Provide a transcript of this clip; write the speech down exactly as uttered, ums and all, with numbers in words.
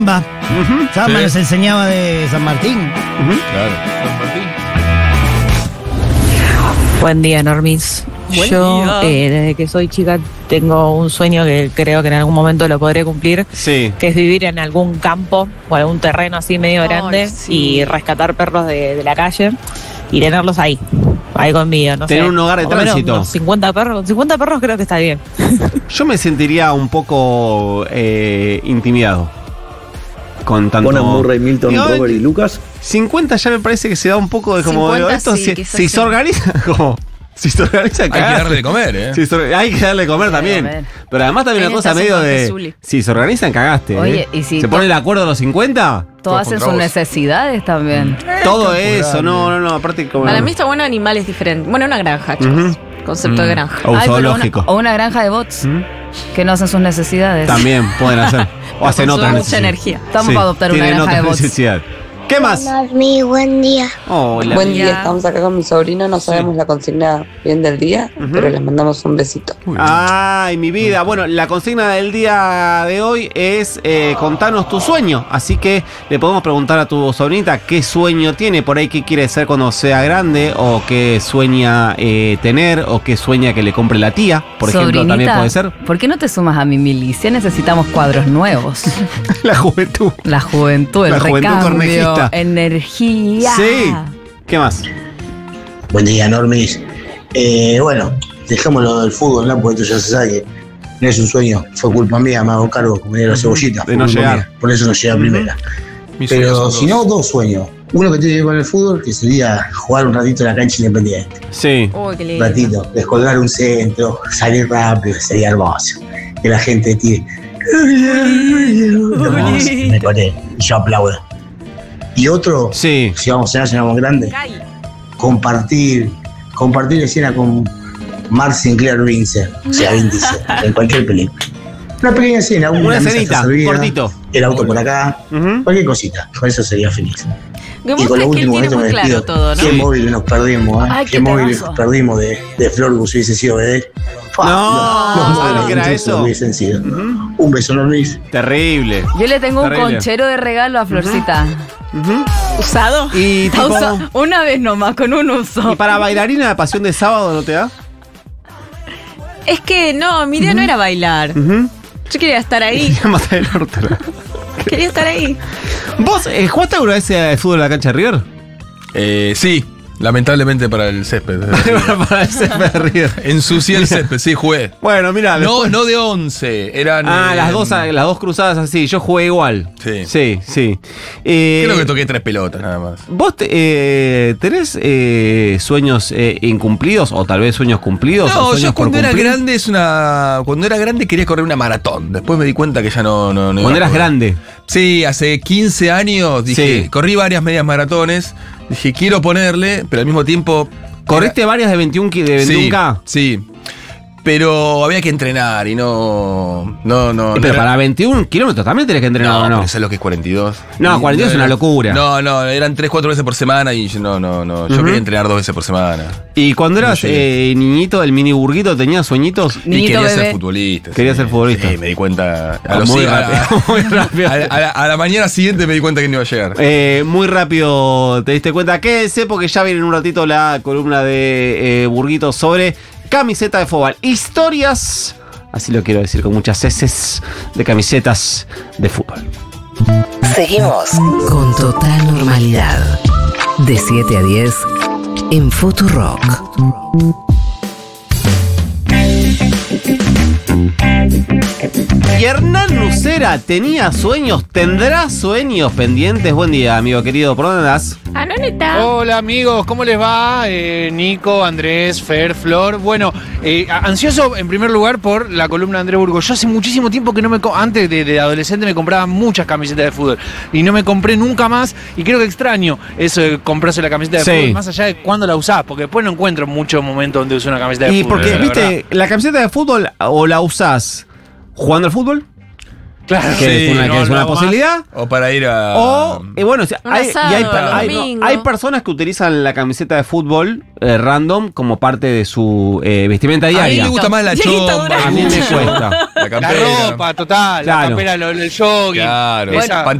Va. Uh-huh. Samba Sí. nos enseñaba de San Martín. Uh-huh. Claro. San Martín. Buen día, Normis. Buen Yo, día. eh, desde que soy chica, tengo un sueño que creo que en algún momento lo podré cumplir, Sí. que es vivir en algún campo o algún terreno así medio Ay, grande sí. y rescatar perros de, de la calle y tenerlos ahí, ahí conmigo. No Tener sé, un hogar de por lo menos tránsito. unos cincuenta perros, con cincuenta perros creo que está bien. Yo me sentiría un poco eh, intimidado con tanto. Conan Murray, Milton, Digo, Robert y Lucas. cincuenta ya me parece que se da un poco de como. cincuenta esto sí, si, quizás si sí. se organiza, como. Si se organiza, Hay que cagaste. darle de comer, ¿eh? Si se or- hay que darle de comer Hay que también. comer. Pero además también Ahí una cosa estás medio un de. Zuli. Si se organizan, cagaste. Oye, ¿eh? y si ¿Se to- pone el acuerdo a los cincuenta? Todas hacen contra sus vos. necesidades también. Todo eso, no, no, no. Aparte, como. Para mí está bueno animales diferentes. Bueno, una granja, chicos. Ujú. Concepto de Mm. granja. O Ay, pero zoológico. una- o una granja de bots ¿Mm? que no hacen sus necesidades. También pueden hacer. O hacen consume otras mucha necesidades. energía. Estamos Sí, para adoptar una tienen granja de otra bots. necesidad. ¿Qué más? Normi, buen día. Hola. Buen día, estamos acá con mi sobrino, no sabemos la consigna bien del día, Ujú. pero les mandamos un besito. Ay, mi vida. Bueno, la consigna del día de hoy es eh, contanos tu sueño. Así que le podemos preguntar a tu sobrinita qué sueño tiene, por ahí qué quiere ser cuando sea grande, o qué sueña eh, tener, o qué sueña que le compre la tía, por ejemplo, Sobrinita, también puede ser. ¿por qué no te sumas a mi milicia? Necesitamos cuadros nuevos. La juventud. La juventud, el La juventud recambio, cornejista. energía. Sí. ¿Qué más? Buen día, Normis. Eh, bueno, dejémoslo del fútbol, ¿no? Porque esto ya se sabe que no es un sueño. Fue culpa mía, me hago cargo, como diría la cebollita. De fue no culpa llegar. mía, por eso no llega a primera. Mis sueños Pero son si dos. no, dos sueños. Uno que tiene que ver con el fútbol, que sería jugar un ratito en la cancha independiente. Sí. Uy, qué Un lindo. ratito, descolgar un centro, salir rápido, sería hermoso. Que la gente tire. Hermoso, me pone, y yo aplaudo. Y otro, Sí. si vamos a cenar, cenamos grande. compartir, compartir escena con Mark Sinclair Vince, o sea, Vin Diesel, en cualquier película. Una pequeña escena, una, Una mesa escenita, está servida, cortito. el auto por acá, Ujú. cualquier cosita, con eso sería feliz. Me Y con gusta lo que él último, tiene esto muy me claro despido. todo, ¿no? Qué móvil nos perdimos, ¿eh? Ay, qué qué móvil temazo. nos perdimos de, de Florgus, hubiese sido bebé. Fa, No, los ¿sabes lo que era móviles eso? hubiesen sido. Ujú. Un beso, Normis. Terrible. Yo le tengo un Terrible. conchero de regalo a Florcita. Ujú. ¿Usado? Y, Está tipo, usa- una vez nomás, con un uso. y para bailarina de Pasión de Sábado, ¿no te da? Es que no, mi idea no era bailar. Ujú. Yo quería estar ahí. Ya maté el orto. Quería estar ahí. ¿Vos eh, jugaste alguna vez al fútbol en la cancha de River? Eh, sí, lamentablemente para el césped. Para el césped de River. Ensucié el césped, sí, jugué. Bueno, mira. No, no de once, eran. Ah, eh, las dos, las dos cruzadas así. Yo jugué igual. Sí. Sí, sí. Eh, Creo que toqué tres pelotas nada más. ¿Vos te- eh, tenés eh, sueños eh, incumplidos o tal vez sueños cumplidos? o No, sueños yo cuando por era cumplir? grande es una. Cuando era grande quería correr una maratón. Después me di cuenta que ya no. no, no iba Cuando a eras poder. grande. Sí, hace quince años dije, Sí. corrí varias medias maratones. Dije, quiero ponerle, pero al mismo tiempo. ¿Corriste varias de veintiún, ki- de veintiún K? Sí, sí. Pero había que entrenar y no. No, no. Eh, no pero era- para veintiún kilómetros también tenés que entrenar, No, ¿o no? pero ¿sabes lo que es cuarenta y dos? No, cuarenta y dos es una era- locura. No, no, eran tres, cuatro veces por semana y yo no, no, no. Yo Ujú. quería entrenar dos veces por semana. Y cuando eras No llegué. eh, niñito, el mini burguito, ¿tenías sueños? Y Niñito quería bebé. ser futbolista. Quería sí. ser futbolista. Sí, me di cuenta. A, Ah, los muy sí, a- rápido, muy rápido. a- a la, a la mañana siguiente me di cuenta que no iba a llegar. Eh, muy rápido te diste cuenta. Quédense porque ya viene en un ratito la columna de eh, Burguito sobre camiseta de fútbol. Historias, así lo quiero decir con muchas heces, de camisetas de fútbol. Seguimos con total normalidad. De siete a diez en Futurock. Y Hernán Lucera tenía sueños, tendrá sueños pendientes. Buen día, amigo querido. ¿Por dónde andás? Anoneta. Hola amigos, ¿cómo les va? Eh, Nico, Andrés, Fer, Flor. Bueno, eh, ansioso en primer lugar por la columna de Andrés Burgo. Yo hace muchísimo tiempo que no me... co- Antes de, de adolescente me compraba muchas camisetas de fútbol y no me compré nunca más y creo que extraño eso de comprarse la camiseta de Sí. fútbol más allá de cuándo la usás, porque después no encuentro muchos momentos donde uso una camiseta de Y fútbol. porque, la viste, verdad. la camiseta de fútbol o la usás jugando al fútbol Claro, que sí, es una, no, que es no una hago posibilidad. O para ir a. O, y bueno, o sea, Un hay, asado, y hay, el hay- no, domingo. hay personas que utilizan la camiseta de fútbol eh, random como parte de su eh, vestimenta A mí diaria. me gusta más la Dieguito chompa. Durán. A mí me el buzo, cuesta. La La campera. ropa, total, Claro. la campera, lo- el jogging. Claro. Esa-